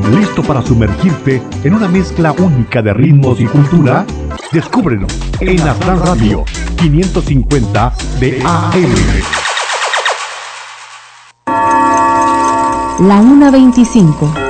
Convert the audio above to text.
¿Listo para sumergirte en una mezcla única de ritmos y cultura? Descúbrelo en Aztlán Radio 550 de AM. La 1:25.